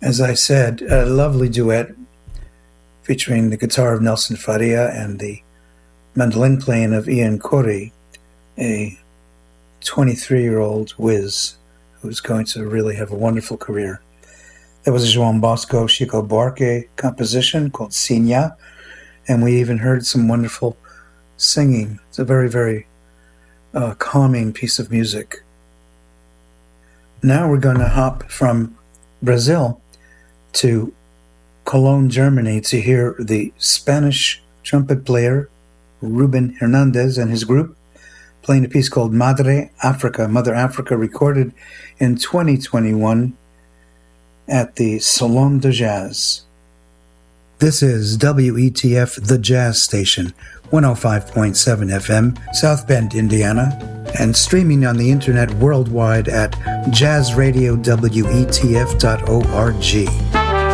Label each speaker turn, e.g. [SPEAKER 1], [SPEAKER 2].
[SPEAKER 1] As I said, a lovely duet featuring the guitar of Nelson Faria and the mandolin playing of Ian Corey, a 23-year-old whiz who's going to really have a wonderful career. That was a João Bosco Chico Buarque composition called Sinha, and we even heard some wonderful singing. It's a very, very calming piece of music. Now we're going to hop from Brazil to Cologne, Germany, to hear the Spanish trumpet player Ruben Hernandez and his group playing a piece called Mother Africa, recorded in 2021 at the Salon de Jazz. This is WETF, the Jazz Station, 105.7 FM, South Bend, Indiana, and streaming on the internet worldwide at jazzradiowetf.org.